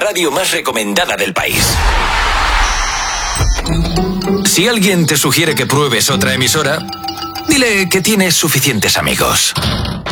radio más recomendada del país. Si alguien te sugiere que pruebes otra emisora, dile que tienes suficientes amigos.